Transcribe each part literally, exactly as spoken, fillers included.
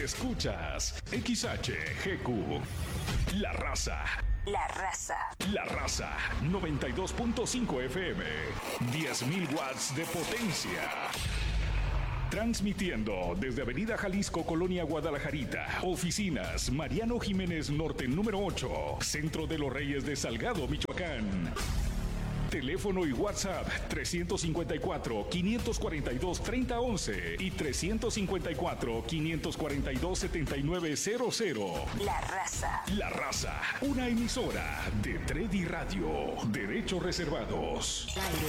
Escuchas X H G Q, La Raza. La Raza. La Raza, noventa y dos punto cinco F M, diez mil watts de potencia. Transmitiendo desde Avenida Jalisco, Colonia Guadalajarita. Oficinas Mariano Jiménez Norte número ocho, Centro de los Reyes de Salgado, Michoacán. Teléfono y WhatsApp trescientos cincuenta y cuatro, quinientos cuarenta y dos, treinta once y trescientos cincuenta y cuatro, quinientos cuarenta y dos, setenta y nueve cero cero. La Raza. La Raza, una emisora de Tredi Radio. Derechos reservados.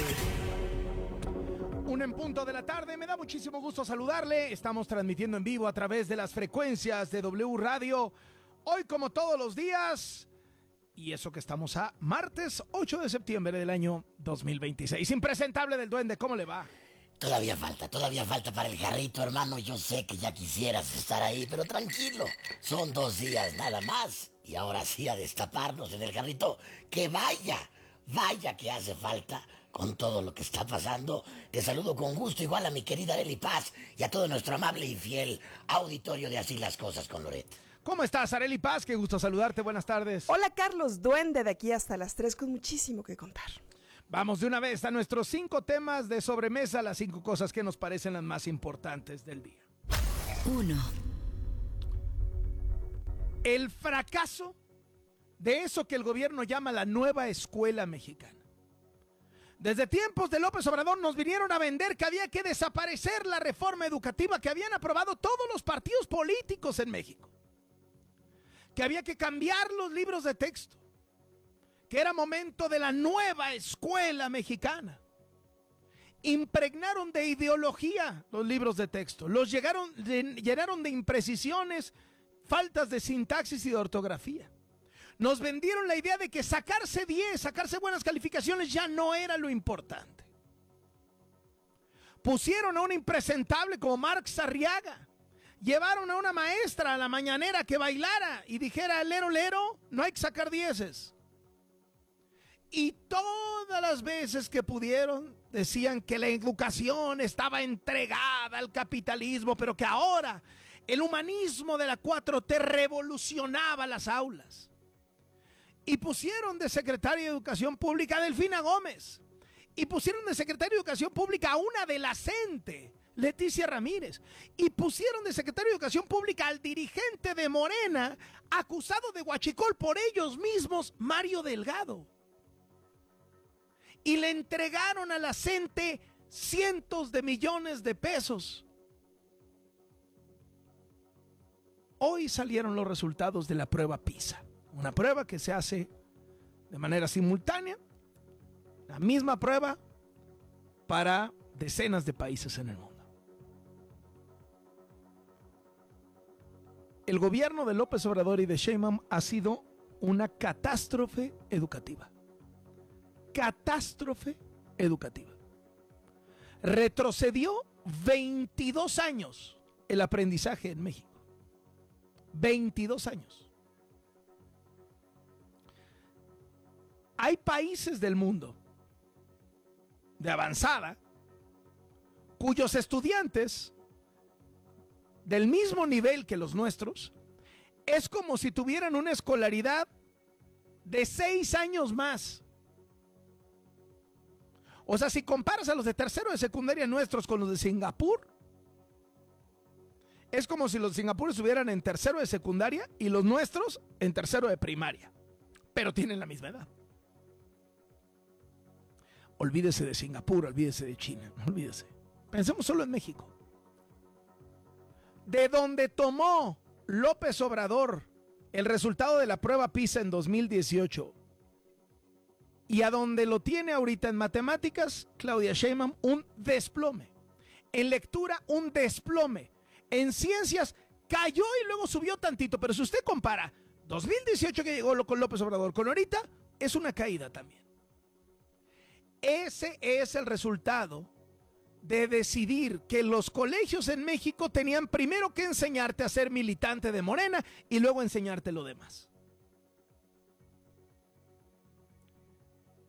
Un en punto de la tarde, me da muchísimo gusto saludarle. Estamos transmitiendo en vivo a través de las frecuencias de W Radio. Hoy, como todos los días, y eso que estamos a martes ocho de septiembre del año dos mil veintiséis. Impresentable del Duende, ¿cómo le va? Todavía falta, todavía falta para el jarrito, hermano. Yo sé que ya quisieras estar ahí, pero tranquilo. Son dos días nada más. Y ahora sí a destaparnos en el jarrito. Que vaya, vaya que hace falta con todo lo que está pasando. Te saludo con gusto, igual a mi querida Arely Paz y a todo nuestro amable y fiel auditorio de Así las Cosas con Loret. ¿Cómo estás, Arely Paz? Qué gusto saludarte, buenas tardes. Hola, Carlos Duende, de aquí hasta las tres con muchísimo que contar. Vamos de una vez a nuestros cinco temas de sobremesa, las cinco cosas que nos parecen las más importantes del día. Uno. El fracaso de eso que el gobierno llama la nueva escuela mexicana. Desde tiempos de López Obrador nos vinieron a vender que había que desaparecer la reforma educativa que habían aprobado todos los partidos políticos en México. Que había que cambiar los libros de texto, que era momento de la nueva escuela mexicana. Impregnaron de ideología los libros de texto, los llegaron, llenaron de imprecisiones, faltas de sintaxis y de ortografía. Nos vendieron la idea de que sacarse diez, sacarse buenas calificaciones ya no era lo importante. Pusieron a un impresentable como Marx Arriaga. Llevaron a una maestra a la mañanera que bailara y dijera, lero, lero, no hay que sacar dieces. Y todas las veces que pudieron decían que la educación estaba entregada al capitalismo, pero que ahora el humanismo de la cuatro T revolucionaba las aulas. Y pusieron de secretaria de Educación Pública a Delfina Gómez. Y pusieron de secretaria de Educación Pública a una de la CENTE, Leticia Ramírez, y pusieron de secretario de Educación Pública al dirigente de Morena, acusado de huachicol por ellos mismos, Mario Delgado. Y le entregaron a la CENTE cientos de millones de pesos. Hoy salieron los resultados de la prueba PISA, una prueba que se hace de manera simultánea, la misma prueba para decenas de países en el mundo. El gobierno de López Obrador y de Sheinbaum ha sido una catástrofe educativa. Catástrofe educativa. Retrocedió veintidós años el aprendizaje en México. veintidós años. Hay países del mundo de avanzada cuyos estudiantes del mismo nivel que los nuestros es como si tuvieran una escolaridad de seis años más. O sea, si comparas a los de tercero de secundaria nuestros con los de Singapur, es como si los de Singapur estuvieran en tercero de secundaria y los nuestros en tercero de primaria, pero tienen la misma edad. Olvídese de Singapur, olvídese de China, olvídese. Pensemos solo en México. De donde tomó López Obrador el resultado de la prueba PISA en dos mil dieciocho y a donde lo tiene ahorita en matemáticas, Claudia Sheinbaum, un desplome. En lectura, un desplome. En ciencias, cayó y luego subió tantito. Pero si usted compara dos mil dieciocho que llegó con López Obrador con ahorita, es una caída también. Ese es el resultado de decidir que los colegios en México tenían primero que enseñarte a ser militante de Morena y luego enseñarte lo demás.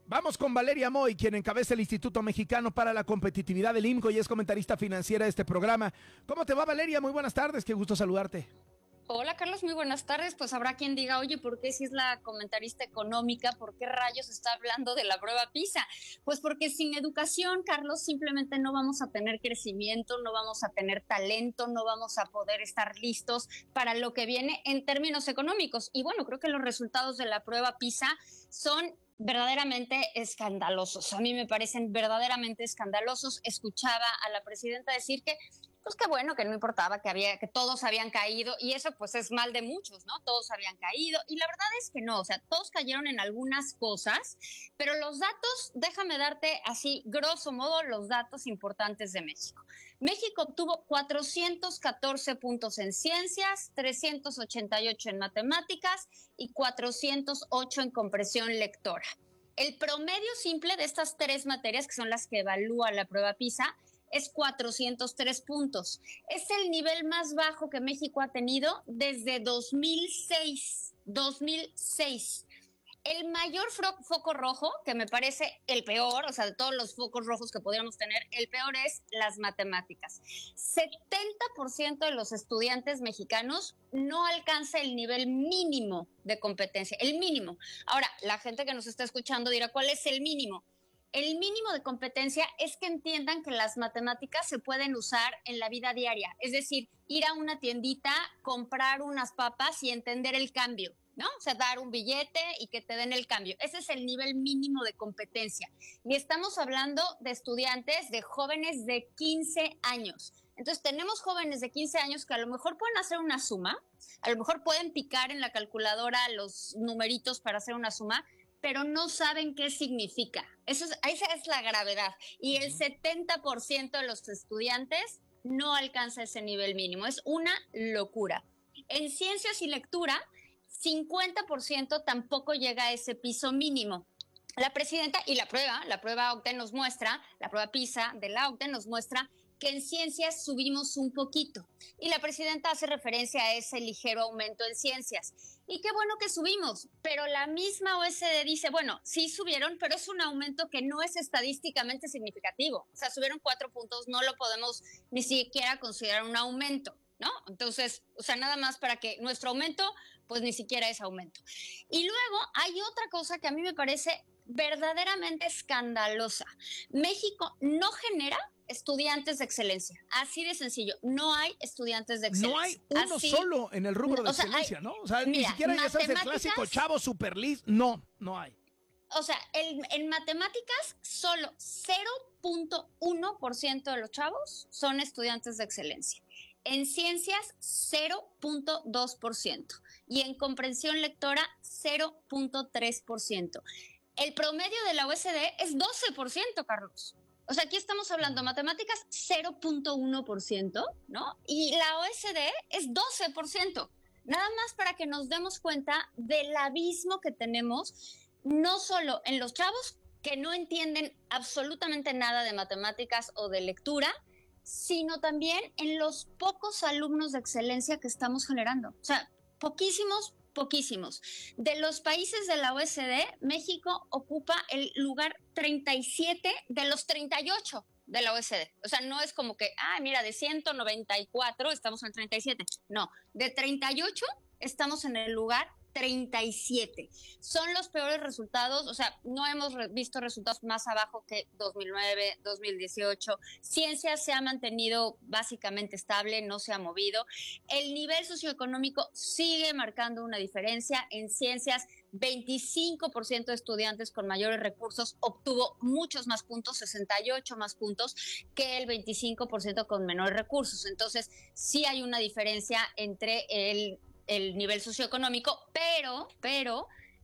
Vamos con Valeria Moy, quien encabeza el Instituto Mexicano para la Competitividad del IMCO y es comentarista financiera de este programa. ¿Cómo te va, Valeria? Muy buenas tardes, qué gusto saludarte. Hola Carlos, muy buenas tardes. Pues habrá quien diga, oye, ¿por qué si es la comentarista económica, por qué rayos está hablando de la prueba PISA? Pues porque sin educación, Carlos, simplemente no vamos a tener crecimiento, no vamos a tener talento, no vamos a poder estar listos para lo que viene en términos económicos. Y bueno, creo que los resultados de la prueba PISA son verdaderamente escandalosos. A mí me parecen verdaderamente escandalosos. Escuchaba a la presidenta decir que pues qué bueno, que no importaba, que había, que todos habían caído, y eso pues es mal de muchos, ¿no? Todos habían caído, y la verdad es que no, o sea, todos cayeron en algunas cosas, pero los datos, déjame darte así, grosso modo, los datos importantes de México. México obtuvo cuatrocientos catorce puntos en ciencias, trescientos ochenta y ocho en matemáticas y cuatrocientos ocho en comprensión lectora. El promedio simple de estas tres materias, que son las que evalúa la prueba PISA, es cuatrocientos tres puntos. Es el nivel más bajo que México ha tenido desde dos mil seis. dos mil seis. El mayor fro- foco rojo, que me parece el peor, o sea, de todos los focos rojos que podríamos tener, el peor es las matemáticas. setenta por ciento de los estudiantes mexicanos no alcanza el nivel mínimo de competencia, el mínimo. Ahora, la gente que nos está escuchando dirá, ¿cuál es el mínimo? El mínimo de competencia es que entiendan que las matemáticas se pueden usar en la vida diaria, es decir, ir a una tiendita, comprar unas papas y entender el cambio, ¿no? O sea, dar un billete y que te den el cambio. Ese es el nivel mínimo de competencia. Y estamos hablando de estudiantes, de jóvenes de quince años. Entonces, tenemos jóvenes de quince años que a lo mejor pueden hacer una suma, a lo mejor pueden picar en la calculadora los numeritos para hacer una suma, pero no saben qué significa. Eso es, esa es la gravedad. Y el setenta por ciento de los estudiantes no alcanza ese nivel mínimo. Es una locura. En ciencias y lectura, cincuenta por ciento tampoco llega a ese piso mínimo. La presidenta, y la prueba, la prueba OCDE nos muestra, la prueba PISA de la OCDE nos muestra que en ciencias subimos un poquito. Y la presidenta hace referencia a ese ligero aumento en ciencias. Y qué bueno que subimos, pero la misma O E C D dice, bueno, sí subieron, pero es un aumento que no es estadísticamente significativo. O sea, subieron cuatro puntos, no lo podemos ni siquiera considerar un aumento, ¿no? Entonces, o sea, nada más para que nuestro aumento, pues ni siquiera es aumento. Y luego hay otra cosa que a mí me parece verdaderamente escandalosa. México no genera estudiantes de excelencia, así de sencillo, no hay estudiantes de excelencia. No hay uno así, solo en el rubro de o sea, excelencia, hay, ¿no? O sea, mira, ni siquiera ya sabes el clásico chavo super list, no, no hay. O sea, el, en matemáticas solo cero punto uno por ciento de los chavos son estudiantes de excelencia. En ciencias, cero punto dos por ciento. Y en comprensión lectora, cero punto tres por ciento. El promedio de la O E C D es doce por ciento, Carlos. O sea, aquí estamos hablando de matemáticas cero punto uno por ciento, ¿no? Y la O E C D es doce por ciento. Nada más para que nos demos cuenta del abismo que tenemos, no solo en los chavos que no entienden absolutamente nada de matemáticas o de lectura, sino también en los pocos alumnos de excelencia que estamos generando. O sea, poquísimos, poquísimos. De los países de la O E C D, México ocupa el lugar treinta y siete de los treinta y ocho de la O E C D. O sea, no es como que, ah, mira, de ciento noventa y cuatro estamos en el treinta y siete. No, de treinta y ocho estamos en el lugar treinta y siete. Son los peores resultados, o sea, no hemos re- visto resultados más abajo que dos mil nueve, dos mil dieciocho. Ciencia se ha mantenido básicamente estable, no se ha movido. El nivel socioeconómico sigue marcando una diferencia. En ciencias, veinticinco por ciento de estudiantes con mayores recursos obtuvo muchos más puntos, sesenta y ocho más puntos, que el veinticinco por ciento con menores recursos. Entonces, sí hay una diferencia entre el el nivel socioeconómico, pero, pero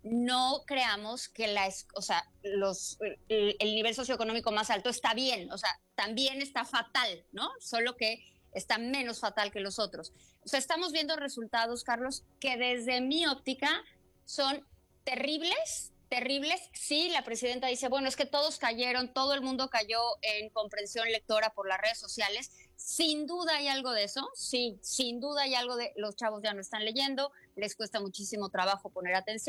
no creamos que la, o sea, los, el, el nivel socioeconómico más alto está bien, o sea, también está fatal, ¿no? Solo que está menos fatal que los otros. O sea, estamos viendo resultados, Carlos, que desde mi óptica son terribles, terribles. Sí, la presidenta dice, bueno, es que todos cayeron, todo el mundo cayó en comprensión lectora por las redes sociales. Sin duda hay algo de eso, sí, sin duda hay algo de los chavos ya no están leyendo, les cuesta muchísimo trabajo poner atención,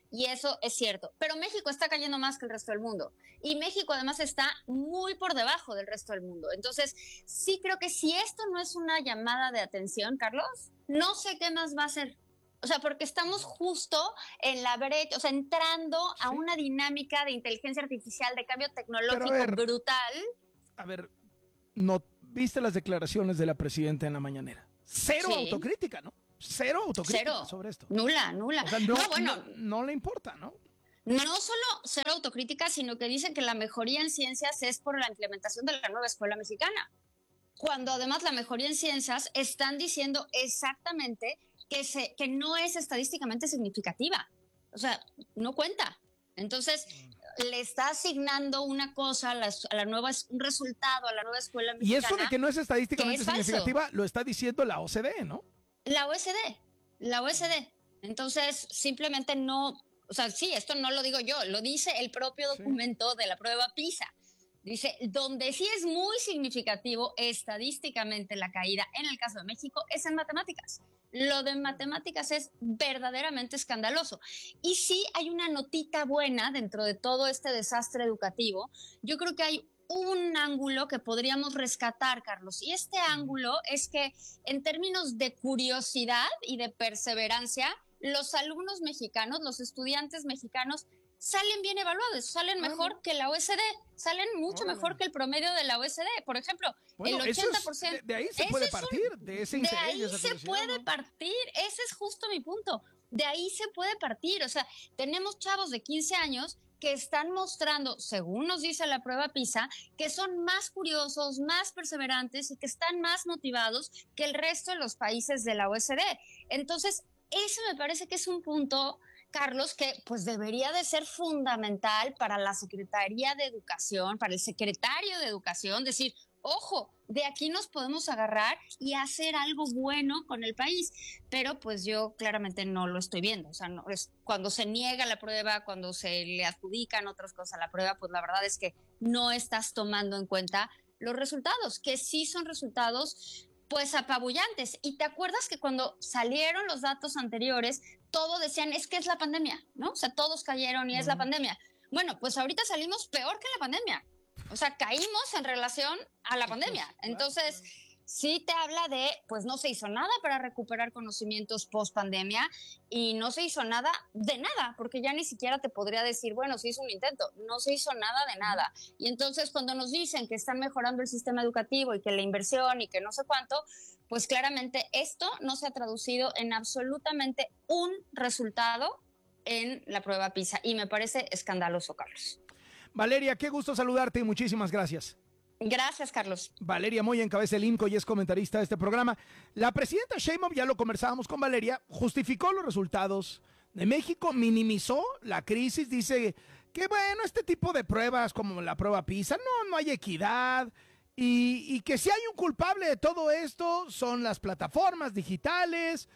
y eso es cierto. Pero México está cayendo más que el resto del mundo. Y México además está muy por debajo del resto del mundo. Entonces, sí creo que si esto no es una llamada de atención, Carlos, no sé qué más va a ser. O sea, porque estamos justo en la brecha, o sea, entrando a Sí. una dinámica de inteligencia artificial, de cambio tecnológico ver, brutal. A ver, ¿no viste las declaraciones de la presidenta en la mañanera? Cero Sí. autocrítica, ¿no? Cero autocrítica Cero. sobre esto. Nula, nula. O sea, no, no, bueno, no, no le importa, ¿no? no solo cero autocrítica, sino que dicen que la mejoría en ciencias es por la implementación de la nueva escuela mexicana. Cuando además la mejoría en ciencias están diciendo exactamente que, se, que no es estadísticamente significativa. O sea, no cuenta. Entonces, le está asignando una cosa a la, a la nueva, un resultado a la nueva escuela Y mexicana. eso de que no es estadísticamente que es falso. significativa lo está diciendo la O C D E, ¿no? La O E C D, la O E C D. Entonces, simplemente no, o sea, sí, esto no lo digo yo, lo dice el propio documento de la prueba PISA. Dice, donde sí es muy significativo estadísticamente la caída, en el caso de México, es en matemáticas. Lo de matemáticas es verdaderamente escandaloso. Y sí hay una notita buena dentro de todo este desastre educativo. Yo creo que hay un ángulo que podríamos rescatar, Carlos, y este ángulo es que en términos de curiosidad y de perseverancia, los alumnos mexicanos, los estudiantes mexicanos salen bien evaluados, salen mejor que la O E C D, salen mucho Órale. mejor que el promedio de la O E C D. Por ejemplo, Bueno, el eso ochenta es- por ciento. de, de ahí se ese puede es un- partir, de ese De interés. ahí esa se curiosidad, puede ¿no? partir, ese es justo mi punto. De ahí se puede partir. O sea, tenemos chavos de quince años que están mostrando, según nos dice la prueba PISA, que son más curiosos, más perseverantes y que están más motivados que el resto de los países de la O E C D. Entonces, ese me parece que es un punto, Carlos, que pues debería de ser fundamental para la Secretaría de Educación, para el secretario de Educación, decir, ojo, de aquí nos podemos agarrar y hacer algo bueno con el país, pero pues yo claramente no lo estoy viendo. O sea, no, es, cuando se niega la prueba, cuando se le adjudican otras cosas a la prueba, pues la verdad es que no estás tomando en cuenta los resultados, que sí son resultados pues apabullantes. Y te acuerdas que cuando salieron los datos anteriores, todos decían, es que es la pandemia, ¿no? O sea, todos cayeron y es la pandemia. Bueno, pues ahorita salimos peor que la pandemia. O sea, caímos en relación a la pandemia. Entonces, sí te habla de, pues no se hizo nada para recuperar conocimientos post pandemia y no se hizo nada de nada, porque ya ni siquiera te podría decir, bueno, se hizo un intento, no se hizo nada de nada. Y entonces cuando nos dicen que están mejorando el sistema educativo y que la inversión y que no sé cuánto, pues claramente esto no se ha traducido en absolutamente un resultado en la prueba PISA y me parece escandaloso, Carlos. Valeria, qué gusto saludarte y muchísimas gracias. Gracias, Carlos. Valeria Moya encabeza el I M C O y es comentarista de este programa. La presidenta Sheinbaum, ya lo conversábamos con Valeria, justificó los resultados de México, minimizó la crisis, dice que bueno, este tipo de pruebas como la prueba PISA, no, no hay equidad y, y que si hay un culpable de todo esto son las plataformas digitales.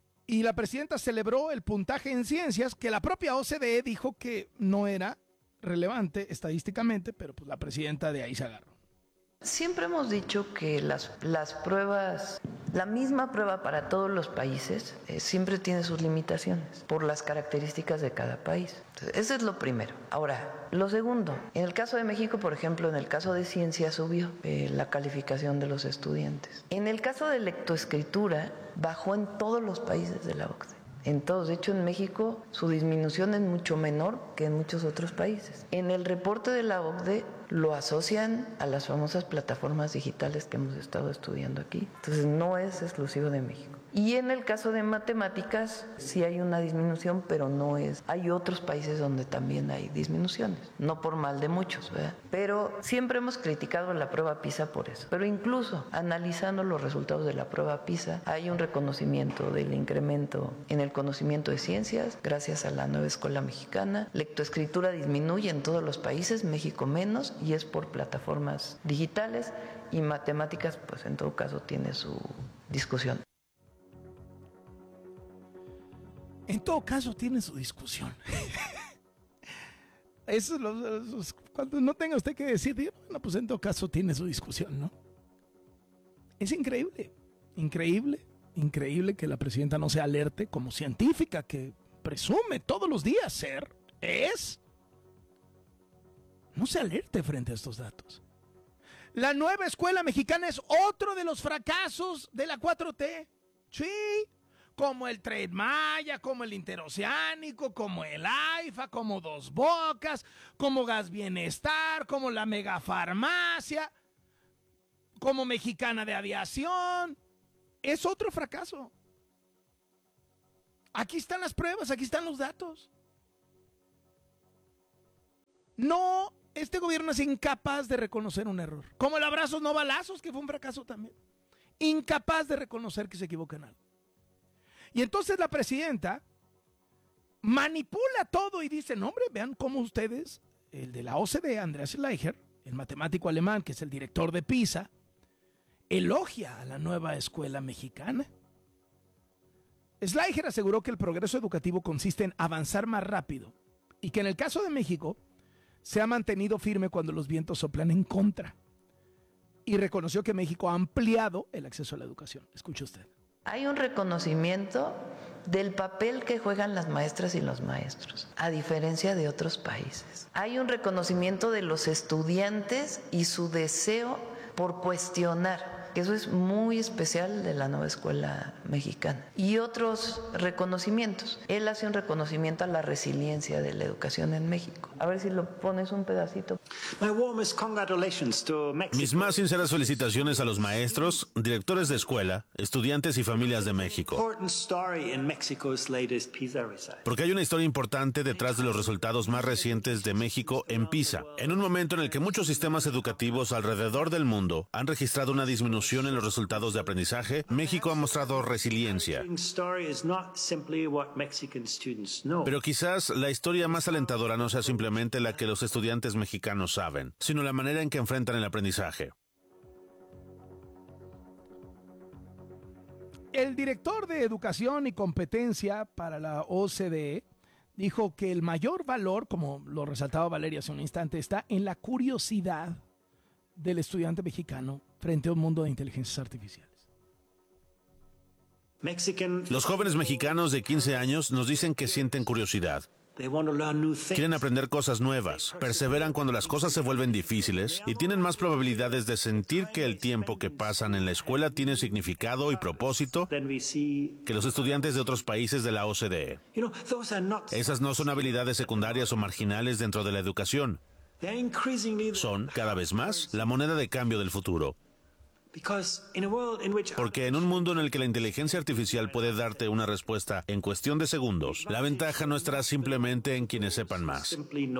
Y la presidenta celebró el puntaje en ciencias que la propia O C D E dijo que no era relevante estadísticamente, pero pues la presidenta de ahí se agarró. Siempre hemos dicho que las, las pruebas, la misma prueba para todos los países, eh, siempre tiene sus limitaciones por las características de cada país. Entonces, eso es lo primero. Ahora, lo segundo, en el caso de México, por ejemplo, en el caso de ciencia subió eh, la calificación de los estudiantes. En el caso de lectoescritura, bajó en todos los países de la O C D E. En todos, de hecho en México su disminución es mucho menor que en muchos otros países. En el reporte de la O C D E lo asocian a las famosas plataformas digitales que hemos estado estudiando aquí. Entonces no es exclusivo de México. Y en el caso de matemáticas sí hay una disminución, pero no es. Hay otros países donde también hay disminuciones, no por mal de muchos, ¿verdad? Pero siempre hemos criticado la prueba PISA por eso. Pero incluso analizando los resultados de la prueba PISA, hay un reconocimiento del incremento en el conocimiento de ciencias gracias a la nueva escuela mexicana. Lectoescritura disminuye en todos los países, México menos, y es por plataformas digitales. Y matemáticas, pues en todo caso tiene su discusión. En todo caso, tiene su discusión. Eso es lo, eso es, cuando no tenga usted que decir, bueno, pues en todo caso tiene su discusión, ¿no? Es increíble, increíble, increíble que la presidenta no se alerte como científica que presume todos los días ser, es, no se alerte frente a estos datos. La nueva escuela mexicana es otro de los fracasos de la cuatro T. Sí, como el Tren Maya, como el Interoceánico, como el AIFA, como Dos Bocas, como Gas Bienestar, como la Megafarmacia, como Mexicana de Aviación. Es otro fracaso. Aquí están las pruebas, aquí están los datos. No, este gobierno es incapaz de reconocer un error. Como el abrazos no balazos, que fue un fracaso también. Incapaz de reconocer que se equivoca en algo. Y entonces la presidenta manipula todo y dice, no hombre, vean cómo ustedes, el de la O C D E, Andreas Schleicher, el matemático alemán que es el director de PISA, elogia a la nueva escuela mexicana. Schleicher aseguró que el progreso educativo consiste en avanzar más rápido y que en el caso de México se ha mantenido firme cuando los vientos soplan en contra. Y reconoció que México ha ampliado el acceso a la educación. Escuche usted. Hay un reconocimiento del papel que juegan las maestras y los maestros, a diferencia de otros países. Hay un reconocimiento de los estudiantes y su deseo por cuestionar, que eso es muy especial de la nueva escuela mexicana. Y otros reconocimientos. Él hace un reconocimiento a la resiliencia de la educación en México. A ver si lo pones un pedacito. Mis más sinceras felicitaciones a los maestros, directores de escuela, estudiantes y familias de México. Porque hay una historia importante detrás de los resultados más recientes de México en PISA. En un momento en el que muchos sistemas educativos alrededor del mundo han registrado una disminución en los resultados de aprendizaje, México ha mostrado resiliencia. Pero quizás la historia más alentadora no sea simplemente la que los estudiantes mexicanos saben, sino la manera en que enfrentan el aprendizaje. El director de Educación y Competencia para la O C D E dijo que el mayor valor, como lo resaltaba Valeria hace un instante, está en la curiosidad del estudiante mexicano frente a un mundo de inteligencias artificiales. Los jóvenes mexicanos de quince años nos dicen que sienten curiosidad. Quieren aprender cosas nuevas, perseveran cuando las cosas se vuelven difíciles y tienen más probabilidades de sentir que el tiempo que pasan en la escuela tiene significado y propósito que los estudiantes de otros países de la O C D E. Esas no son habilidades secundarias o marginales dentro de la educación. Son, cada vez más, la moneda de cambio del futuro. Porque en un mundo en el que la inteligencia artificial puede darte una respuesta en cuestión de segundos, la ventaja no estará simplemente en quienes sepan más.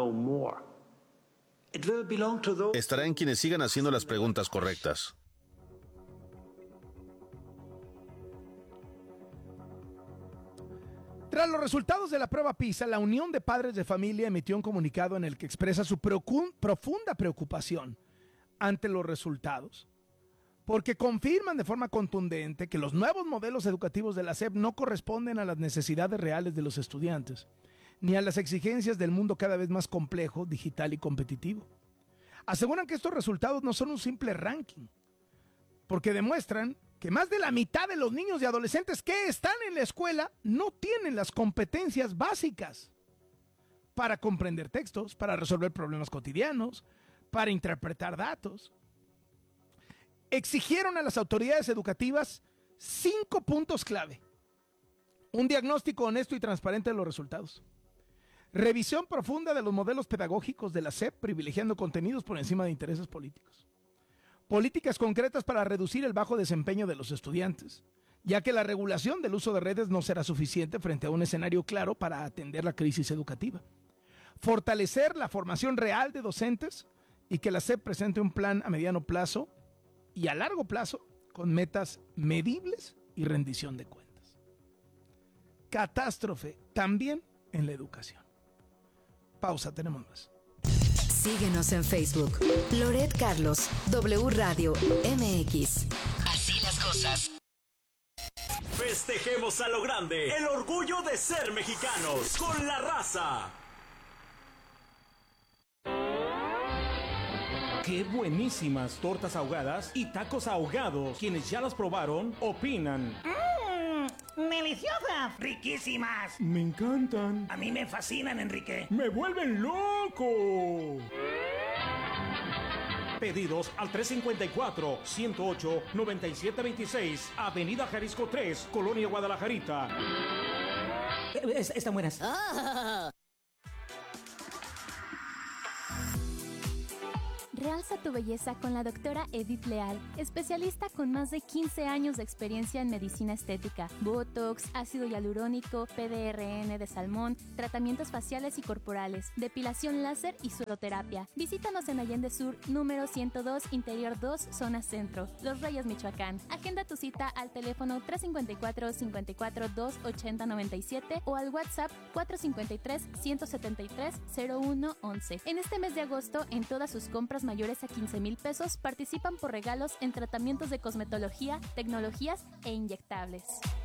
Estará en quienes sigan haciendo las preguntas correctas. Tras los resultados de la prueba PISA, la Unión de Padres de Familia emitió un comunicado en el que expresa su preocu- profunda preocupación ante los resultados, porque confirman de forma contundente que los nuevos modelos educativos de la S E P no corresponden a las necesidades reales de los estudiantes, ni a las exigencias del mundo cada vez más complejo, digital y competitivo. Aseguran que estos resultados no son un simple ranking, porque demuestran que más de la mitad de los niños y adolescentes que están en la escuela no tienen las competencias básicas para comprender textos, para resolver problemas cotidianos, para interpretar datos. Exigieron a las autoridades educativas cinco puntos clave. Un diagnóstico honesto y transparente de los resultados. Revisión profunda de los modelos pedagógicos de la S E P, privilegiando contenidos por encima de intereses políticos. Políticas concretas para reducir el bajo desempeño de los estudiantes, ya que la regulación del uso de redes no será suficiente frente a un escenario claro para atender la crisis educativa. Fortalecer la formación real de docentes y que la S E P presente un plan a mediano plazo y a largo plazo con metas medibles y rendición de cuentas. Catástrofe también en la educación. Pausa, tenemos más. Síguenos en Facebook. Loret Carlos, W Radio M X. Así las cosas. Festejemos a lo grande el orgullo de ser mexicanos con La Raza. ¡Qué buenísimas tortas ahogadas y tacos ahogados! Quienes ya las probaron, opinan. Mmm, ¡Deliciosas! ¡Riquísimas! Me encantan. A mí me fascinan, Enrique. ¡Me vuelven loco! Pedidos al tres cinco cuatro, ciento ocho, noventa y siete veintiséis, Avenida Jalisco tres, Colonia Guadalajarita. Es, están buenas. Ah. Realza tu belleza con la doctora Edith Leal, especialista con más de quince años de experiencia en medicina estética, botox, ácido hialurónico, P D R N de salmón, tratamientos faciales y corporales, depilación láser y sueroterapia. Visítanos en Allende Sur, número ciento dos, Interior dos, Zona Centro, Los Reyes, Michoacán. Agenda tu cita al teléfono tres cinco cuatro, cinco cuatro dos, ocho cero nueve siete o al WhatsApp cuatro cinco tres, uno siete tres, cero uno once. En este mes de agosto, en todas sus compras mayores a quince mil pesos participan por regalos en tratamientos de cosmetología, tecnologías e inyectables.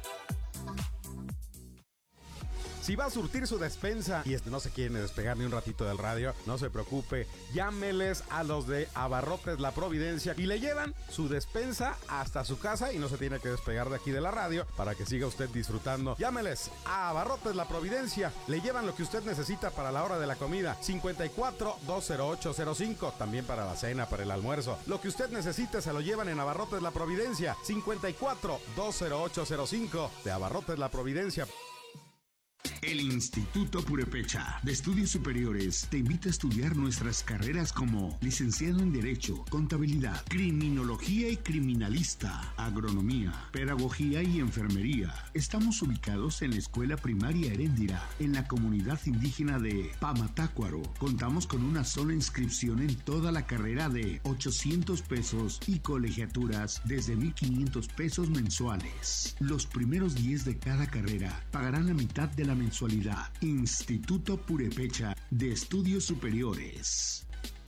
Si va a surtir su despensa y este no se quiere despegar ni un ratito del radio, no se preocupe, llámeles a los de Abarrotes La Providencia y le llevan su despensa hasta su casa y no se tiene que despegar de aquí de la radio para que siga usted disfrutando. Llámeles a Abarrotes La Providencia, le llevan lo que usted necesita para la hora de la comida, cincuenta y cuatro, dos cero ocho cero cinco, también para la cena, para el almuerzo. Lo que usted necesite se lo llevan en Abarrotes La Providencia, cincuenta y cuatro, dos cero ocho cero cinco, de Abarrotes La Providencia. El Instituto Purepecha de Estudios Superiores te invita a estudiar nuestras carreras como licenciado en Derecho, Contabilidad, Criminología y Criminalista, Agronomía, Pedagogía y Enfermería. Estamos ubicados en la Escuela Primaria Heréndira, en la comunidad indígena de Pamatácuaro. Contamos con una sola inscripción en toda la carrera de ochocientos pesos y colegiaturas desde mil quinientos pesos mensuales. Los primeros diez de cada carrera pagarán la mitad de la mensualidad. Instituto Purepecha de Estudios Superiores.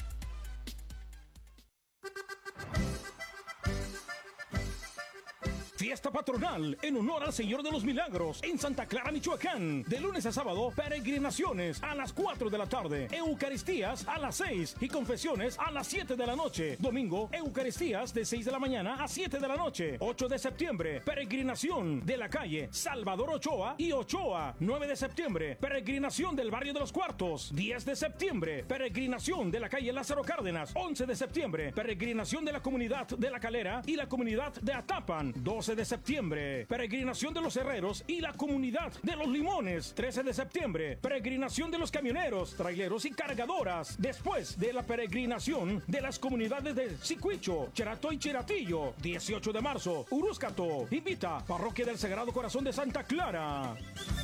Fiesta patronal en honor al Señor de los Milagros en Santa Clara, Michoacán. De lunes a sábado, peregrinaciones a las cuatro de la tarde, eucaristías a las seis y confesiones a las siete de la noche. Domingo, eucaristías de seis de la mañana a siete de la noche. ocho de septiembre, peregrinación de la calle Salvador Ochoa y Ochoa. nueve de septiembre, peregrinación del barrio de los Cuartos. diez de septiembre, peregrinación de la calle Lázaro Cárdenas. once de septiembre, peregrinación de la comunidad de La Calera y la comunidad de Atapan. doce de septiembre, peregrinación de los herreros y la comunidad de los Limones. trece de septiembre, peregrinación de los camioneros, traileros y cargadoras. Después de la peregrinación de las comunidades de Sicuicho, Cherato y Chiratillo. dieciocho de marzo, Urúscato. Invita Parroquia del Sagrado Corazón de Santa Clara.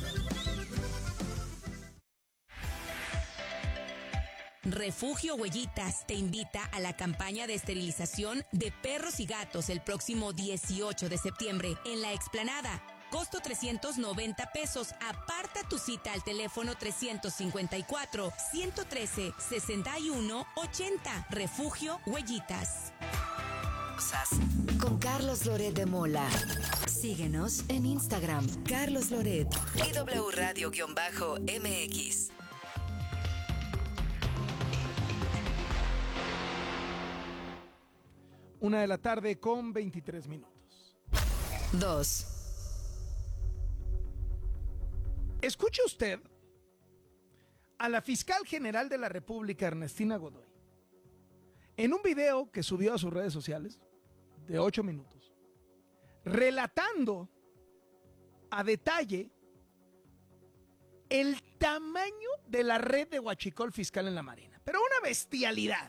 Refugio Huellitas te invita a la campaña de esterilización de perros y gatos el próximo dieciocho de septiembre en la explanada. Costo trescientos noventa pesos. Aparta tu cita al teléfono trescientos cincuenta y cuatro, ciento trece, sesenta y uno, ochenta. Refugio Huellitas. Con Carlos Loret de Mola. Síguenos en Instagram, Carlos Loret y W Radio-M X. Una de la tarde con veintitrés minutos. Dos. Escuche usted a la fiscal general de la República, Ernestina Godoy, en un video que subió a sus redes sociales de ocho minutos, relatando a detalle el tamaño de la red de huachicol fiscal en la Marina. Pero una bestialidad.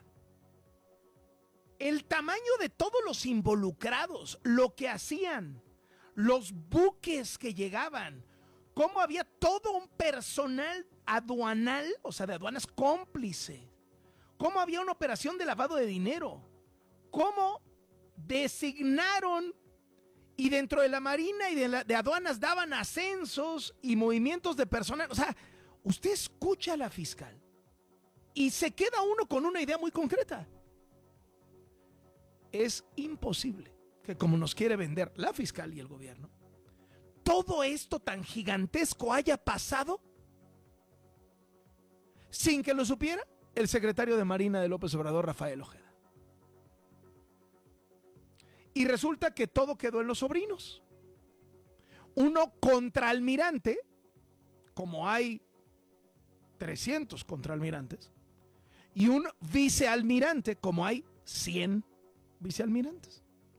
El tamaño de todos los involucrados, lo que hacían, los buques que llegaban, cómo había todo un personal aduanal, o sea, de aduanas cómplice, cómo había una operación de lavado de dinero, cómo designaron y dentro de la Marina y de, la, de aduanas daban ascensos y movimientos de personal. O sea, usted escucha a la fiscal y se queda uno con una idea muy concreta. Es imposible que, como nos quiere vender la fiscal y el gobierno, todo esto tan gigantesco haya pasado sin que lo supiera el secretario de Marina de López Obrador, Rafael Ojeda. Y resulta que todo quedó en los sobrinos. uno contraalmirante, como hay trescientos contraalmirantes, y un vicealmirante, como hay cien vicealmirantes.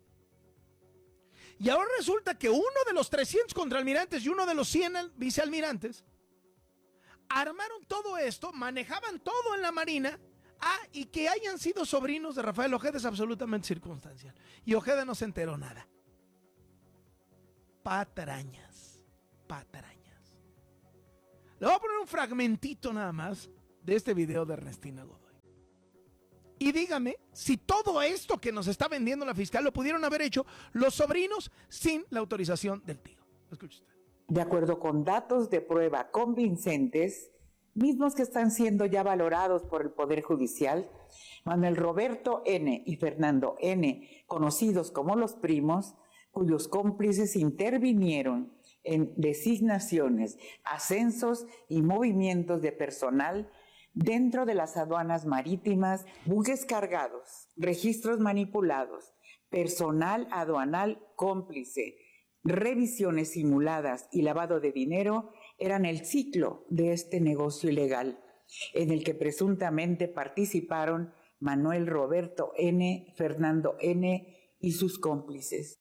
Y ahora resulta que uno de los trescientos contraalmirantes y uno de los cien vicealmirantes armaron todo esto, manejaban todo en la Marina. Ah, y que hayan sido sobrinos de Rafael Ojeda es absolutamente circunstancial. Y Ojeda no se enteró nada. Patrañas, patrañas. Le voy a poner un fragmentito nada más de este video de Ernestina Godoy. Y dígame si todo esto que nos está vendiendo la fiscal lo pudieron haber hecho los sobrinos sin la autorización del tío. Escuche usted. De acuerdo con datos de prueba convincentes, mismos que están siendo ya valorados por el Poder Judicial, Manuel Roberto N. y Fernando N., conocidos como los primos, cuyos cómplices intervinieron en designaciones, ascensos y movimientos de personal dentro de las aduanas marítimas, buques cargados, registros manipulados, personal aduanal cómplice, revisiones simuladas y lavado de dinero, eran el ciclo de este negocio ilegal, en el que presuntamente participaron Manuel Roberto N., Fernando N. y sus cómplices.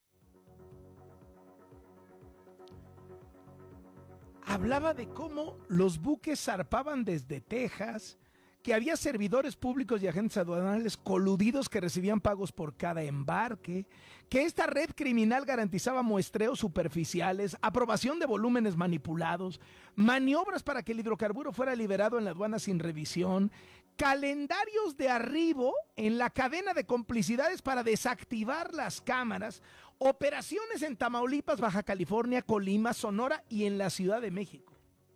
Hablaba de cómo los buques zarpaban desde Texas, que había servidores públicos y agentes aduanales coludidos que recibían pagos por cada embarque, que esta red criminal garantizaba muestreos superficiales, aprobación de volúmenes manipulados, maniobras para que el hidrocarburo fuera liberado en la aduana sin revisión, calendarios de arribo en la cadena de complicidades para desactivar las cámaras, operaciones en Tamaulipas, Baja California, Colima, Sonora y en la Ciudad de México.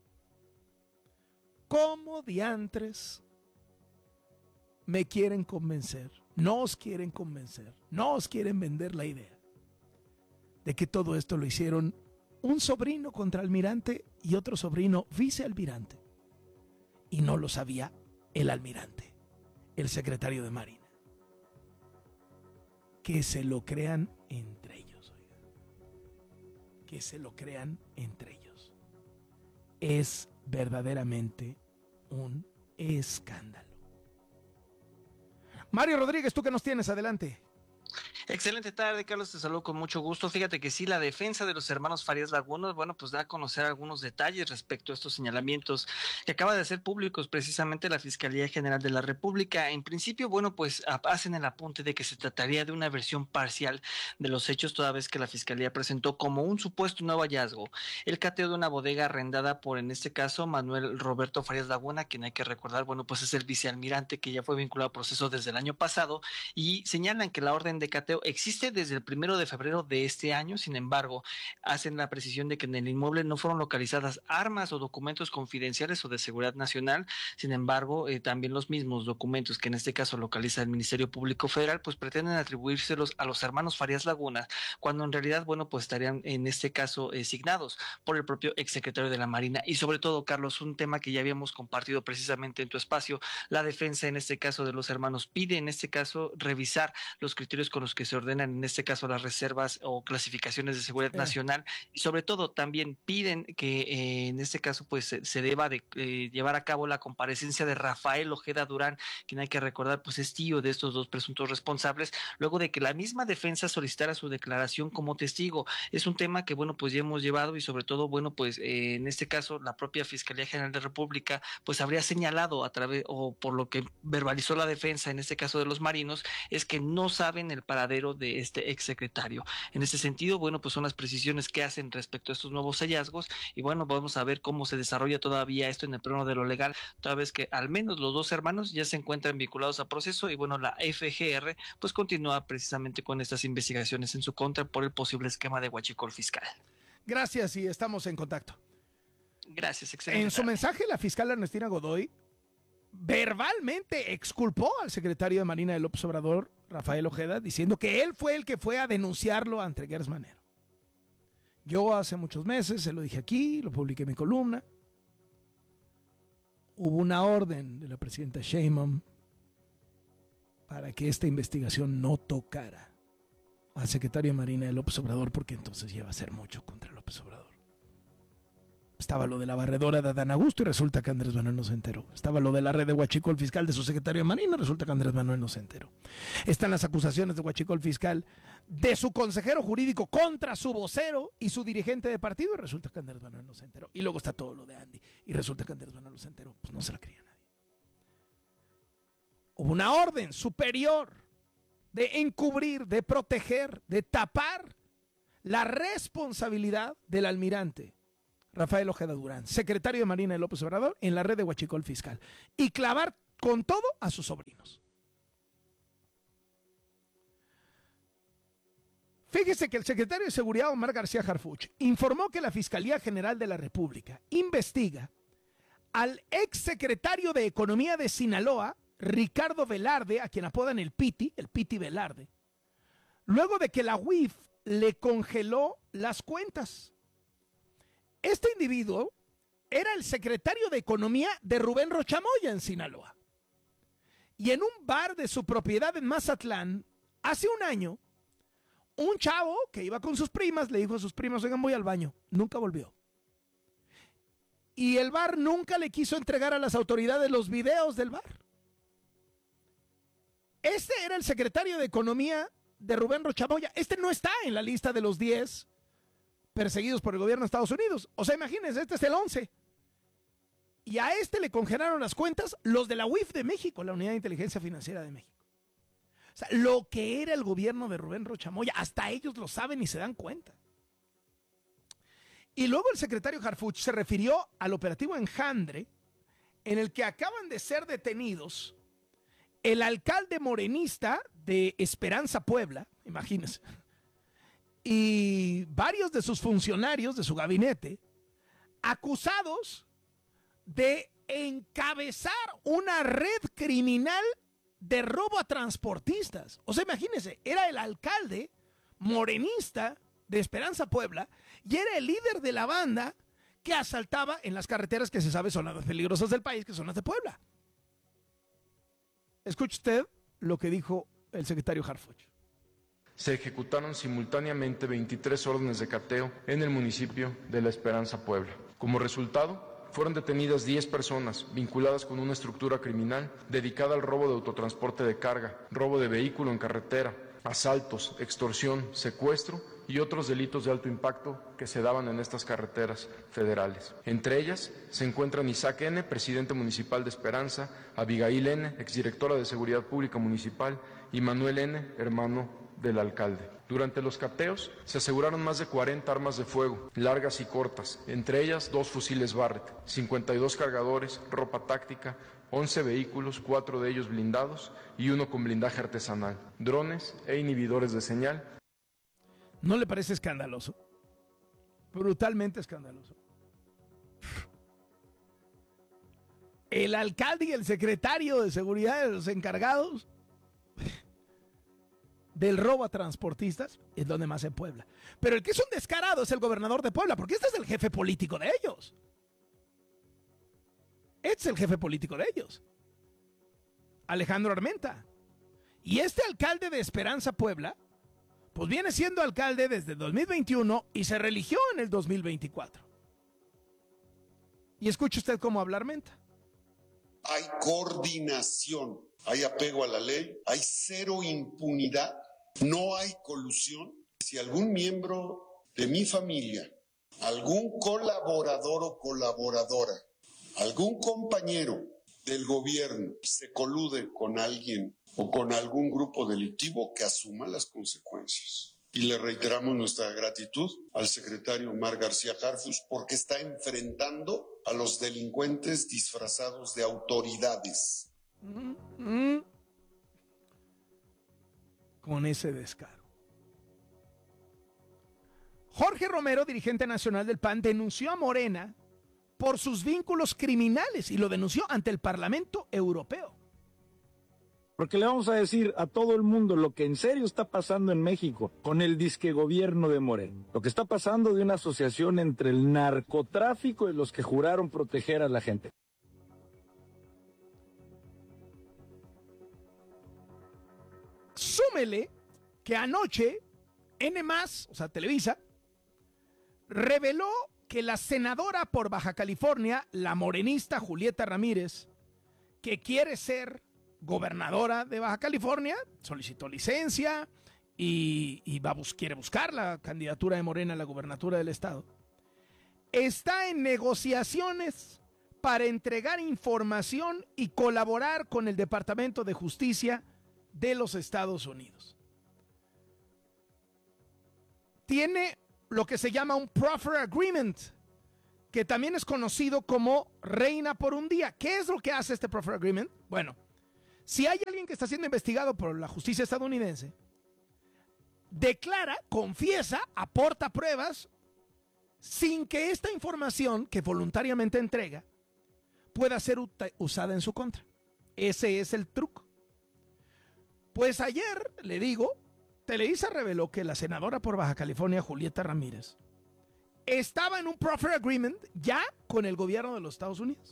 ¿Cómo diantres me quieren convencer? No os quieren convencer, no os quieren vender la idea de que todo esto lo hicieron un sobrino contraalmirante y otro sobrino vicealmirante. Y no lo sabía el almirante, el secretario de Marina. Que se lo crean entre ellos, oigan. Que se lo crean entre ellos. Es verdaderamente un escándalo. Mario Rodríguez, ¿tú qué nos tienes? Adelante. Excelente tarde, Carlos, te saludo con mucho gusto. Fíjate que sí, la defensa de los hermanos Farías Laguna, bueno, pues da a conocer algunos detalles respecto a estos señalamientos que acaba de hacer públicos precisamente la Fiscalía General de la República. En principio, bueno, pues hacen el apunte de que se trataría de una versión parcial de los hechos, toda vez que la Fiscalía presentó como un supuesto nuevo hallazgo el cateo de una bodega arrendada por, en este caso, Manuel Roberto Farías Laguna, quien hay que recordar, bueno, pues es el vicealmirante que ya fue vinculado a proceso desde el año pasado, y señalan que la orden de cateo existe desde el primero de febrero de este año. Sin embargo, hacen la precisión de que en el inmueble no fueron localizadas armas o documentos confidenciales o de seguridad nacional. Sin embargo, eh, también los mismos documentos que en este caso localiza el Ministerio Público Federal, pues pretenden atribuírselos a los hermanos Farías Laguna, cuando en realidad, bueno, pues estarían en este caso eh, signados por el propio exsecretario de la Marina. Y sobre todo, Carlos, un tema que ya habíamos compartido precisamente en tu espacio, la defensa en este caso de los hermanos pide en este caso revisar los criterios con los que se ordenan en este caso las reservas o clasificaciones de seguridad sí. nacional, y sobre todo también piden que eh, en este caso pues se, se deba de eh, llevar a cabo la comparecencia de Rafael Ojeda Durán, quien hay que recordar pues es tío de estos dos presuntos responsables, luego de que la misma defensa solicitara su declaración como testigo. Es un tema que bueno pues ya hemos llevado, y sobre todo bueno pues eh, en este caso la propia Fiscalía General de la República pues habría señalado a través, o por lo que verbalizó la defensa en este caso de los marinos, es que no saben el paradero de este exsecretario. En ese sentido, bueno, pues son las precisiones que hacen respecto a estos nuevos hallazgos, y bueno, vamos a ver cómo se desarrolla todavía esto en el plano de lo legal, toda vez que al menos los dos hermanos ya se encuentran vinculados a proceso, y bueno, la F G R pues continúa precisamente con estas investigaciones en su contra por el posible esquema de huachicol fiscal. Gracias, y estamos en contacto. Gracias, excelente. En su mensaje, la fiscal Ernestina Godoy verbalmente exculpó al secretario de Marina de López Obrador, Rafael Ojeda, diciendo que él fue el que fue a denunciarlo ante Gers Manero. Yo hace muchos meses, se lo dije aquí, lo publiqué en mi columna, hubo una orden de la presidenta Sheinbaum para que esta investigación no tocara al secretario de Marina de López Obrador, porque entonces ya va a ser mucho contra López López Obrador. Estaba lo de la barredora de Adán Augusto y resulta que Andrés Manuel no se enteró. Estaba lo de la red de Huachicol fiscal de su secretario de Marina, resulta que Andrés Manuel no se enteró. Están las acusaciones de Huachicol fiscal de su consejero jurídico contra su vocero y su dirigente de partido y resulta que Andrés Manuel no se enteró. Y luego está todo lo de Andy y resulta que Andrés Manuel no se enteró. Pues no se la creía nadie. Hubo una orden superior de encubrir, de proteger, de tapar la responsabilidad del almirante Rafael Ojeda Durán, secretario de Marina de López Obrador, en la red de Huachicol fiscal, y clavar con todo a sus sobrinos. Fíjese que el secretario de Seguridad, Omar García Harfuch, informó que la Fiscalía General de la República investiga al exsecretario de Economía de Sinaloa, Ricardo Velarde, a quien apodan el Piti, el Piti Velarde, luego de que la U I F le congeló las cuentas. Este individuo era el secretario de Economía de Rubén Rochamoya en Sinaloa. Y en un bar de su propiedad en Mazatlán, hace un año, un chavo que iba con sus primas le dijo a sus primas, oigan, voy al baño. Nunca volvió. Y el bar nunca le quiso entregar a las autoridades los videos del bar. Este era el secretario de Economía de Rubén Rochamoya. Este no está en la lista de los diez perseguidos por el gobierno de Estados Unidos. O sea, imagínense, este es el once. Y a este le congelaron las cuentas los de la U I F de México, la Unidad de Inteligencia Financiera de México. O sea, lo que era el gobierno de Rubén Rochamoya, hasta ellos lo saben y se dan cuenta. Y luego el secretario Harfuch se refirió al operativo Enjandre, en el que acaban de ser detenidos el alcalde morenista de Esperanza Puebla, imagínense, y varios de sus funcionarios de su gabinete, acusados de encabezar una red criminal de robo a transportistas. O sea, imagínense, era el alcalde morenista de Esperanza Puebla y era el líder de la banda que asaltaba en las carreteras que se sabe son las más peligrosas del país, que son las de Puebla. Escuche usted lo que dijo el secretario Harfuch. Se ejecutaron simultáneamente veintitrés órdenes de cateo en el municipio de La Esperanza, Puebla. Como resultado, fueron detenidas diez personas vinculadas con una estructura criminal dedicada al robo de autotransporte de carga, robo de vehículo en carretera, asaltos, extorsión, secuestro y otros delitos de alto impacto que se daban en estas carreteras federales. Entre ellas se encuentran Isaac N., presidente municipal de Esperanza, Abigail N., exdirectora de Seguridad Pública Municipal, y Manuel N., hermano del alcalde. Durante los cateos se aseguraron más de cuarenta armas de fuego, largas y cortas, entre ellas dos fusiles Barrett, cincuenta y dos cargadores, ropa táctica, once vehículos, cuatro de ellos blindados y uno con blindaje artesanal, drones e inhibidores de señal. ¿No le parece escandaloso? Brutalmente escandaloso. El alcalde y el secretario de seguridad de los encargados del robo a transportistas es donde más en Puebla. Pero el que es un descarado es el gobernador de Puebla, porque este es el jefe político de ellos. Este es el jefe político de ellos. Alejandro Armenta. Y este alcalde de Esperanza, Puebla, pues viene siendo alcalde desde dos mil veintiuno y se reeligió en el dos mil veinticuatro. Y escuche usted cómo habla Armenta. Hay coordinación, hay apego a la ley, hay cero impunidad, no hay colusión. Si algún miembro de mi familia, algún colaborador o colaboradora, algún compañero del gobierno se colude con alguien o con algún grupo delictivo, que asuma las consecuencias. Y le reiteramos nuestra gratitud al secretario Omar García Harfuch porque está enfrentando a los delincuentes disfrazados de autoridades. Mm-hmm. Con ese descaro. Jorge Romero, dirigente nacional del P A N, denunció a Morena por sus vínculos criminales y lo denunció ante el Parlamento Europeo. Porque le vamos a decir a todo el mundo lo que en serio está pasando en México con el disque gobierno de Morena. Lo que está pasando de una asociación entre el narcotráfico y los que juraron proteger a la gente. Súmele que anoche N más, o sea Televisa, reveló que la senadora por Baja California, la morenista Julieta Ramírez, que quiere ser gobernadora de Baja California, solicitó licencia y, y va a bus- quiere buscar la candidatura de Morena a la gubernatura del estado, está en negociaciones para entregar información y colaborar con el Departamento de Justicia de los Estados Unidos. Tiene lo que se llama un Proffer Agreement, que también es conocido como Reina por un Día. ¿Qué es lo que hace este Proffer Agreement? Bueno, si hay alguien que está siendo investigado por la justicia estadounidense, declara, confiesa, aporta pruebas, sin que esta información que voluntariamente entrega pueda ser ut- usada en su contra. Ese es el truco. Pues ayer, le digo, Televisa reveló que la senadora por Baja California, Julieta Ramírez, estaba en un Proffer Agreement ya con el gobierno de los Estados Unidos.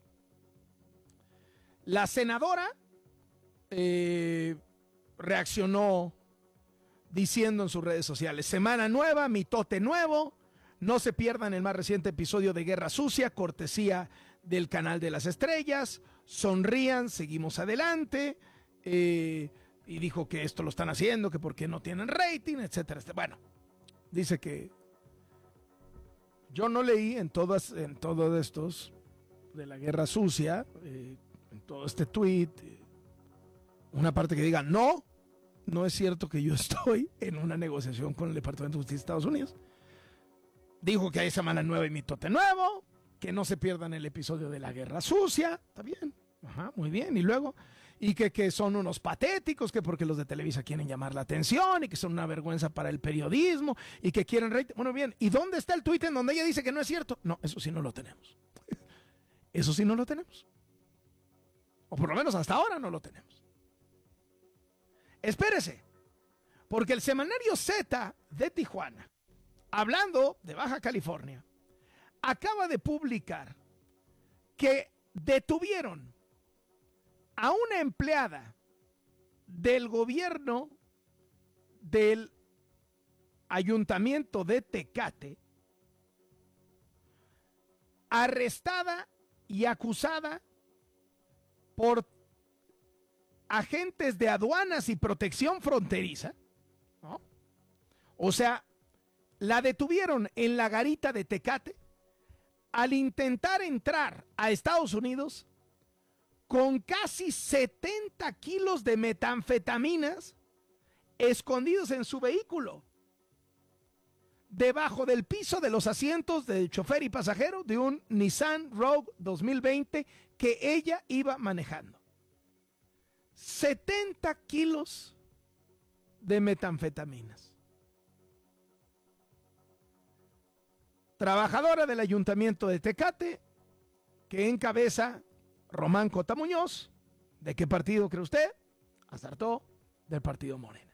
La senadora eh, reaccionó diciendo en sus redes sociales: semana nueva, mitote nuevo, no se pierdan el más reciente episodio de Guerra Sucia, cortesía del Canal de las Estrellas, sonrían, seguimos adelante, eh, y dijo que esto lo están haciendo, que porque no tienen rating, etcétera. Bueno, dice que yo no leí en todas, en todos estos de la Guerra Sucia, eh, en todo este tweet, eh, una parte que diga no, no es cierto que yo estoy en una negociación con el Departamento de Justicia de Estados Unidos. Dijo que hay semana nueva y mitote nuevo, que no se pierdan el episodio de la Guerra Sucia. Está bien, ajá, muy bien. Y luego, y que, que son unos patéticos, que porque los de Televisa quieren llamar la atención y que son una vergüenza para el periodismo y que quieren rating. Bueno, bien, ¿y dónde está el tuit en donde ella dice que no es cierto? No, eso sí no lo tenemos. Eso sí no lo tenemos. O por lo menos hasta ahora no lo tenemos. Espérese, porque el semanario Z de Tijuana, hablando de Baja California, acaba de publicar que detuvieron a una empleada del gobierno del ayuntamiento de Tecate, arrestada y acusada por agentes de aduanas y protección fronteriza, ¿no? O sea, la detuvieron en la garita de Tecate al intentar entrar a Estados Unidos con casi setenta kilos de metanfetaminas escondidos en su vehículo, debajo del piso de los asientos del chofer y pasajero de un Nissan Rogue dos mil veinte que ella iba manejando. setenta kilos de metanfetaminas. Trabajadora del ayuntamiento de Tecate, que encabeza Román Cota Muñoz. ¿De qué partido cree usted? Acertó, del partido Morena.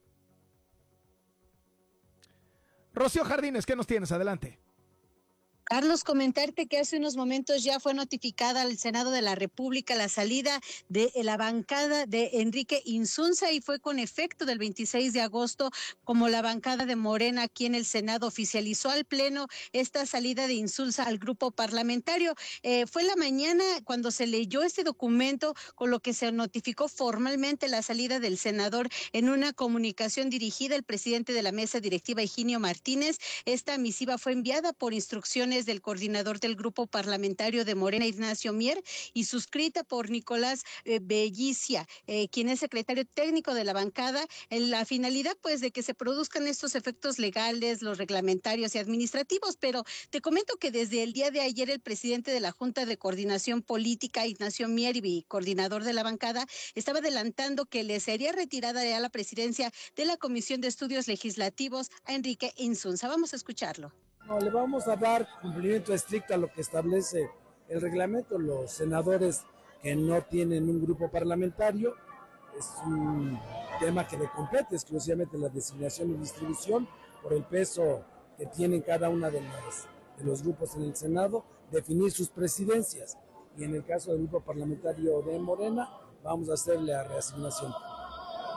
Rocío Jardines, ¿qué nos tienes? Adelante. Carlos, comentarte que hace unos momentos ya fue notificada al Senado de la República la salida de la bancada de Enrique Insunza y fue con efecto del veintiséis de agosto, como la bancada de Morena aquí en el Senado oficializó al Pleno esta salida de Insunza al grupo parlamentario. Eh, fue la mañana cuando se leyó este documento, con lo que se notificó formalmente la salida del senador en una comunicación dirigida al presidente de la mesa directiva, Higinio Martínez. Esta misiva fue enviada por instrucciones del coordinador del grupo parlamentario de Morena, Ignacio Mier, y suscrita por Nicolás eh, Bellicia, eh, quien es secretario técnico de la bancada, en la finalidad pues de que se produzcan estos efectos legales, los reglamentarios y administrativos. Pero te comento que desde el día de ayer el presidente de la Junta de Coordinación Política, Ignacio Mier, y coordinador de la bancada, estaba adelantando que le sería retirada ya la presidencia de la Comisión de Estudios Legislativos a Enrique Insunza. Vamos a escucharlo. No, le vamos a dar cumplimiento estricto a lo que establece el reglamento. Los senadores que no tienen un grupo parlamentario, es un tema que le compete exclusivamente la designación y distribución por el peso que tienen cada una de los, de los grupos en el Senado, definir sus presidencias. Y en el caso del grupo parlamentario de Morena, vamos a hacerle la reasignación.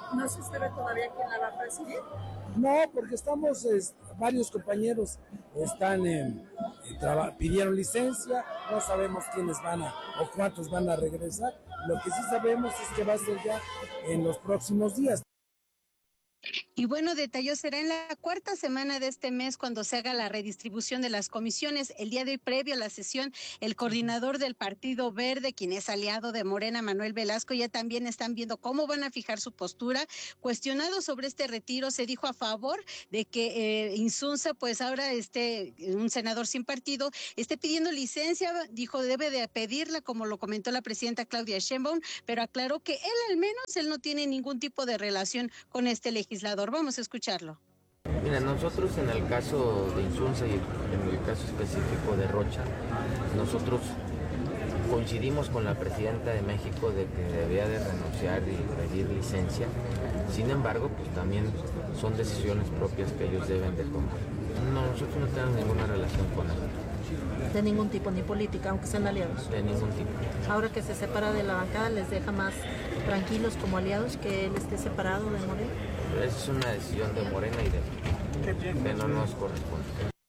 ¿No se sabe todavía quién la va a presidir? No, porque estamos, es, varios compañeros están en, en traba, pidieron licencia, no sabemos quiénes van a o cuántos van a regresar. Lo que sí sabemos es que va a ser ya en los próximos días. Y bueno, detalló, será en la cuarta semana de este mes cuando se haga la redistribución de las comisiones. El día de hoy, previo a la sesión, el coordinador del Partido Verde, quien es aliado de Morena, Manuel Velasco, ya también están viendo cómo van a fijar su postura. Cuestionado sobre este retiro, se dijo a favor de que eh, Insunza, pues ahora esté un senador sin partido, esté pidiendo licencia, dijo debe de pedirla, como lo comentó la presidenta Claudia Sheinbaum, pero aclaró que él al menos, él no tiene ningún tipo de relación con este legislador. Vamos a escucharlo. Mira, nosotros en el caso de Insunza y en el caso específico de Rocha, nosotros coincidimos con la presidenta de México de que debía de renunciar y pedir licencia. Sin embargo, pues también son decisiones propias que ellos deben de tomar. No, nosotros no tenemos ninguna relación con él. De ningún tipo, ni política, aunque sean aliados. De ningún tipo. Ahora que se separa de la bancada, ¿les deja más tranquilos como aliados que él esté separado de Morena? Esa es una decisión de Morena y de que no nos corresponde.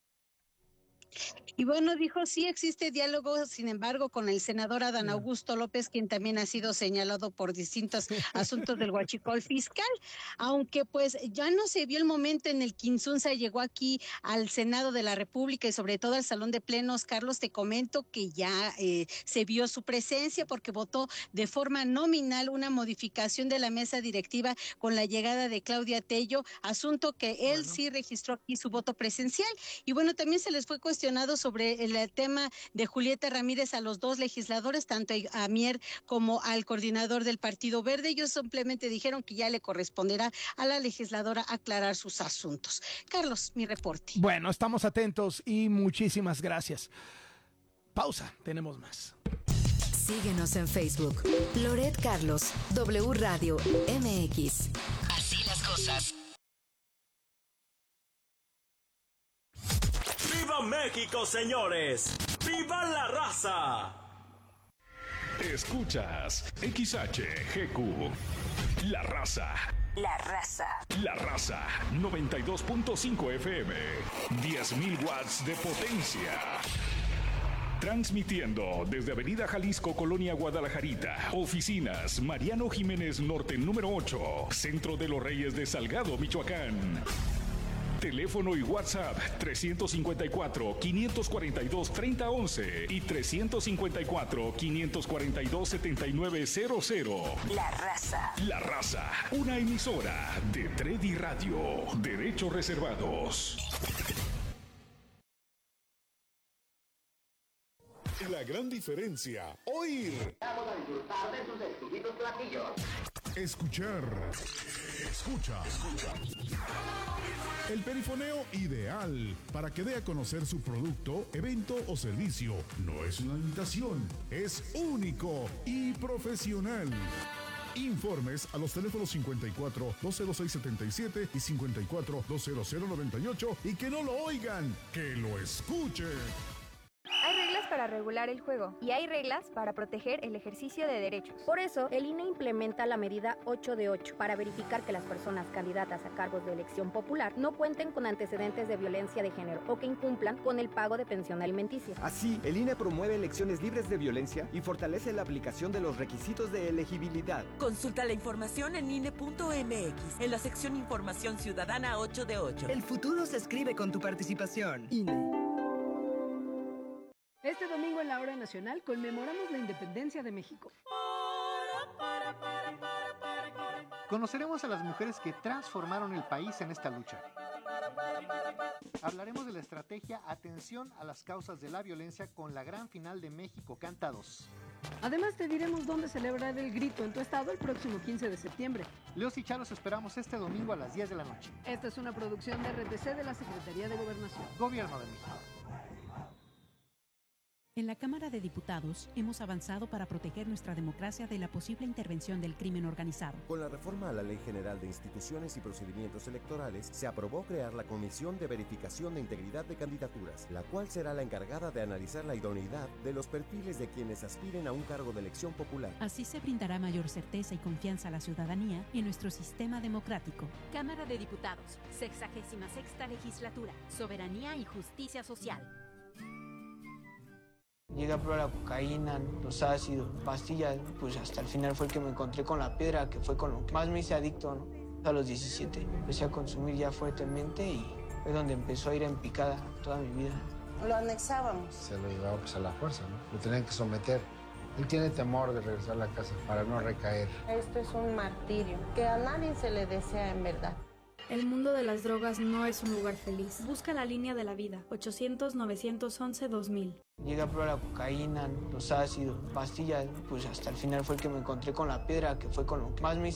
Y bueno, dijo, sí existe diálogo, sin embargo, con el senador Adán Augusto López, quien también ha sido señalado por distintos asuntos del huachicol fiscal, aunque pues ya no se vio el momento en el que Insunza llegó aquí al Senado de la República y sobre todo al Salón de Plenos. Carlos, te comento que ya eh, se vio su presencia porque votó de forma nominal una modificación de la mesa directiva con la llegada de Claudia Tello, asunto que él bueno. sí registró aquí su voto presencial. Y bueno, también se les fue cuestionado sobre sobre el tema de Julieta Ramírez a los dos legisladores, tanto a Mier como al coordinador del Partido Verde. Ellos simplemente dijeron que ya le corresponderá a la legisladora aclarar sus asuntos. Carlos, mi reporte. Bueno, estamos atentos y muchísimas gracias. Pausa, tenemos más. Síguenos en Facebook. Loret Carlos, W Radio M X. Así las cosas. ¡Viva México, señores! ¡Viva la raza! Escuchas X H G Q. La raza. La raza. La raza. noventa y dos punto cinco F M. diez mil watts de potencia. Transmitiendo desde Avenida Jalisco, Colonia Guadalajarita. Oficinas Mariano Jiménez Norte número ocho. Centro de los Reyes de Salgado, Michoacán. Teléfono y WhatsApp trescientos cincuenta y cuatro, quinientos cuarenta y dos, treinta once y trescientos cincuenta y cuatro, quinientos cuarenta y dos, setenta y nueve cero cero. La raza. La raza. Una emisora de Tredi Radio. Derechos reservados. La gran diferencia. Oír. Vamos a disfrutar de sus exquisitos platillos. Escuchar. Escucha. Escucha. El perifoneo ideal para que dé a conocer su producto, evento o servicio. No es una imitación, es único y profesional. Informes a los teléfonos cincuenta y cuatro, dos cero seis, setenta y siete y cincuenta y cuatro, dos cero cero, noventa y ocho y que no lo oigan, que lo escuchen. Hay reglas para regular el juego y hay reglas para proteger el ejercicio de derechos. Por eso, el I N E implementa la medida ocho de ocho para verificar que las personas candidatas a cargos de elección popular no cuenten con antecedentes de violencia de género o que incumplan con el pago de pensión alimenticia. Así, el I N E promueve elecciones libres de violencia y fortalece la aplicación de los requisitos de elegibilidad. Consulta la información en I N E punto M X, en la sección Información Ciudadana ocho de ocho. El futuro se escribe con tu participación. I N E. Este domingo en la Hora Nacional conmemoramos la independencia de México. Conoceremos a las mujeres que transformaron el país en esta lucha. Hablaremos de la estrategia Atención a las causas de la violencia con la gran final de México Canta dos. Además te diremos dónde celebrar el grito en tu estado el próximo quince de septiembre. Leos y Charos esperamos este domingo a las diez de la noche. Esta es una producción de R T C de la Secretaría de Gobernación. Gobierno de México. En la Cámara de Diputados hemos avanzado para proteger nuestra democracia de la posible intervención del crimen organizado. Con la reforma a la Ley General de Instituciones y Procedimientos Electorales, se aprobó crear la Comisión de Verificación de Integridad de Candidaturas, la cual será la encargada de analizar la idoneidad de los perfiles de quienes aspiren a un cargo de elección popular. Así se brindará mayor certeza y confianza a la ciudadanía en nuestro sistema democrático. Cámara de Diputados, sexagésima sexta legislatura, soberanía y justicia social. Llegué a probar la cocaína, los ácidos, pastillas, pues hasta el final fue el que me encontré con la piedra, que fue con lo que más me hice adicto, ¿no? A los diecisiete empecé a consumir ya fuertemente y fue donde empezó a ir en picada toda mi vida. Lo anexábamos. Se lo llevaba pues a la fuerza, ¿no? Lo tenían que someter. Él tiene temor de regresar a la casa para no recaer. Esto es un martirio que a nadie se le desea en verdad. El mundo de las drogas no es un lugar feliz. Busca la línea de la vida, ochocientos, novecientos once, dos mil. Llegué a probar la cocaína, los ácidos, pastillas, pues hasta el final fue el que me encontré con la piedra, que fue con lo que más me hice